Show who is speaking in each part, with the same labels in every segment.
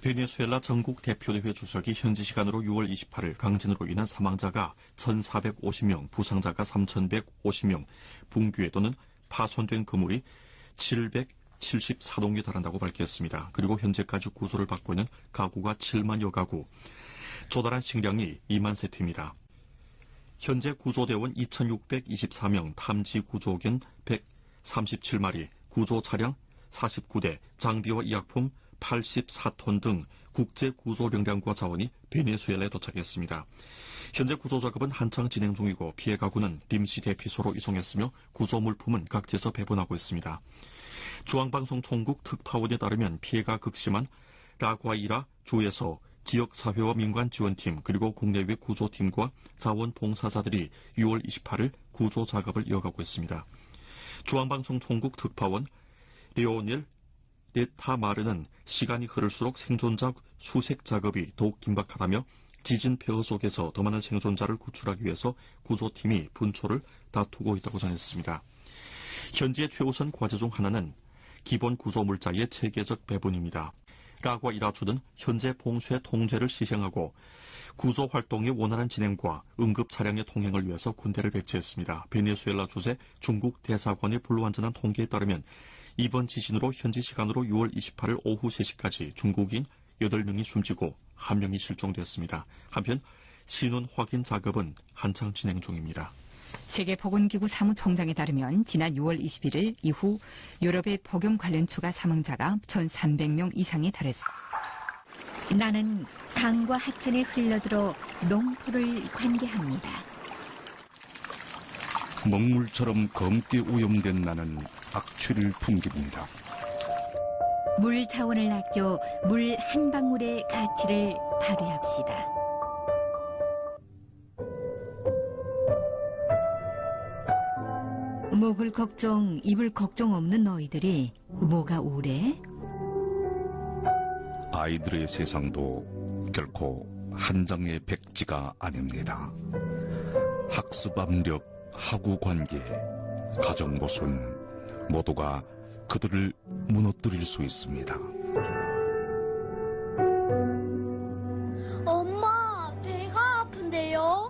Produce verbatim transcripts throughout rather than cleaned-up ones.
Speaker 1: 베네수엘라 전국 대표대회 주석이 현지 시간으로 유월 이십팔일 강진으로 인한 사망자가 천사백오십 명, 부상자가 삼천백오십 명, 붕괴 또는 파손된 건물이 칠백칠십사 동에 달한다고 밝혔습니다. 그리고 현재까지 구조를 받고 있는 가구가 칠만여 가구, 조달한 식량이 이만 세트입니다. 현재 구조대원 이천육백이십사 명, 탐지 구조견 백삼십칠 마리, 구조 차량 사십구 대, 장비와医薬품 팔십사 톤 등 국제 구조 역량과 자원이 베네수엘라에 도착했습니다. 현재 구조 작업은 한창 진행 중이고 피해 가구는 림시 대피소로 이송했으며 구조 물품은 각지에서 배분하고 있습니다. 중앙방송 총국 특파원에 따르면 피해가 극심한 라과이라 주에서 지역사회와 민간 지원팀 그리고 국내외 구조팀과 자원봉사자들이 유월 이십팔일 구조 작업을 이어가고 있습니다. 중앙방송 총국 특파원 레오넬 네타마르는 시간이 흐를수록 생존자 수색 작업이 더욱 긴박하다며 지진 폐허 속에서 더 많은 생존자를 구출하기 위해서 구조팀이 분초를 다투고 있다고 전했습니다. 현지의 최우선 과제 중 하나는 기본 구조 물자의 체계적 배분입니다. 라과이라주는 현재 봉쇄 통제를 시행하고 구조 활동의 원활한 진행과 응급 차량의 통행을 위해서 군대를 배치했습니다. 베네수엘라 주재 중국 대사관의 불완전한 통계에 따르면 이번 지진으로 현지 시간으로 유월 이십팔일 오후 세 시까지 중국인 여덟 명이 숨지고 한 명이 실종됐습니다. 한편 신원 확인 작업은 한창 진행 중입니다.
Speaker 2: 세계보건기구 사무총장에 따르면 지난 유월 이십일일 이후 유럽의 폭염 관련초가 사망자가 천삼백 명 이상에 달했습니다. 나는 강과 하천에 흘러들어 농토를 관계합니다.
Speaker 3: 먹물처럼 검게 오염된 나는 악취를 풍깁니다.
Speaker 2: 물 자원을 아껴 물 한 방울의 가치를 발휘합시다. 목을 걱정, 입을 걱정 없는 너희들이 뭐가 우울해?
Speaker 3: 아이들의 세상도 결코 한 장의 백지가 아닙니다. 학습 압력, 하구 관계, 가정 모순 모두가 그들을 무너뜨릴 수 있습니다.
Speaker 4: 엄마, 배가 아픈데요?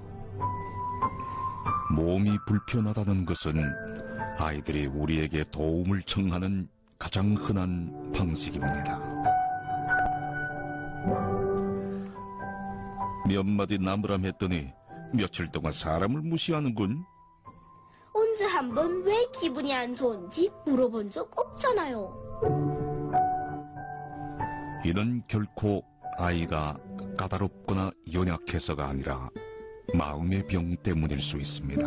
Speaker 3: 몸이 불편하다는 것은 아이들이 우리에게 도움을 청하는 가장 흔한 방식입니다. 몇 마디 나무람 했더니 며칠 동안 사람을 무시하는군.
Speaker 4: 언제 한번 왜 기분이 안 좋은지 물어본 적 없잖아요.
Speaker 3: 이는 결코 아이가 까다롭거나 연약해서가 아니라 마음의 병 때문일 수 있습니다.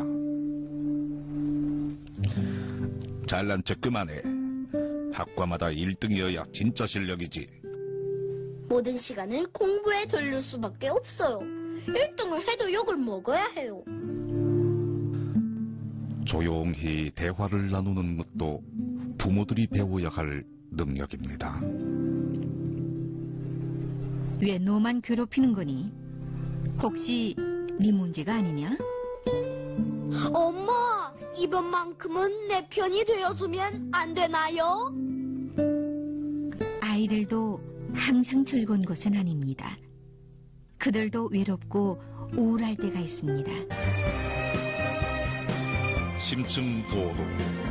Speaker 3: 잘난 척 그만해. 학과마다 일 등이어야 진짜 실력이지.
Speaker 4: 모든 시간을 공부에 돌릴 수밖에 없어요. 일 등을 해도 욕을 먹어야 해요.
Speaker 3: 조용히 대화를 나누는 것도 부모들이 배워야 할 능력입니다.
Speaker 2: 왜 너만 괴롭히는 거니? 혹시 네 문제가 아니냐?
Speaker 4: 엄마, 이번만큼은 내 편이 되어주면 안 되나요?
Speaker 2: 아이들도 항상 즐거운 것은 아닙니다. 그들도 외롭고 우울할 때가 있습니다.
Speaker 3: 심층 보도.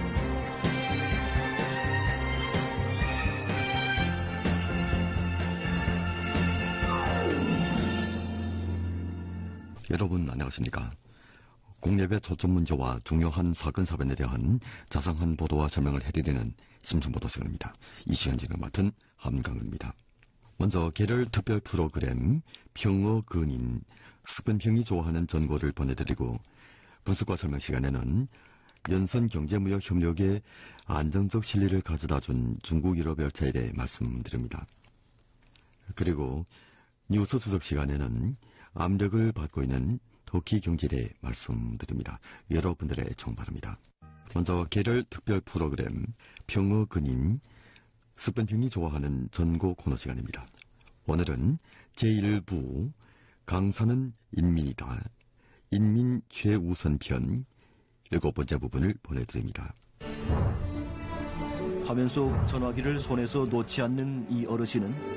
Speaker 5: 여러분 안녕하십니까? 공예배 초점 문제와 중요한 사건 사변에 대한 자상한 보도와 설명을 해드리는 심층보도 시간입니다. 이 시간 진행을 맡은 함강은입니다. 먼저 개별 특별 프로그램 평어 근인 스펀평이 좋아하는 전고를 보내드리고 분석과 설명 시간에는 연선 경제무역 협력의 안정적 실리를 가져다준 중국 유럽 열차에 대해 말씀드립니다. 그리고 뉴스 수석 시간에는 압력을 받고 있는 터키 경제에 대해 말씀드립니다. 여러분들의 애청 바랍니다. 먼저 개별 특별 프로그램 평어 근인 스펀평이 좋아하는 전고 코너 시간입니다. 오늘은 제일 부 강사는 인민이다. 인민 최우선편 일곱 번째 부분을 보내드립니다.
Speaker 6: 화면 속 전화기를 손에서 놓지 않는 이 어르신은